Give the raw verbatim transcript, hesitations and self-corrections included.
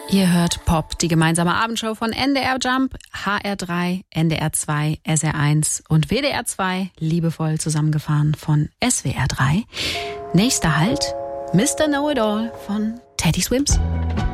Ihr hört Pop, die gemeinsame Abendshow von N D R Jump, H R drei, N D R zwei, S R eins und W D R zwei, liebevoll zusammengefahren von S W R drei. Nächster Halt, Mister Know-It-All von Teddy Swims.